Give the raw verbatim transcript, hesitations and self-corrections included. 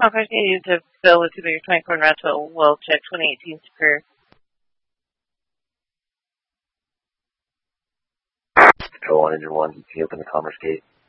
Conference needed to fill with two bigger twenty-four rental. We'll check twenty eighteen Superior. Control one, engine one, can you open the commerce gate?